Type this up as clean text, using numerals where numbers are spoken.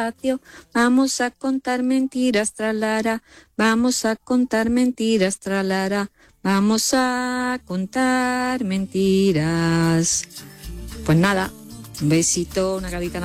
patio. Vamos a contar mentiras, tralara. Vamos a contar mentiras, tralara. Vamos a contar mentiras. Pues nada, un besito, una carita.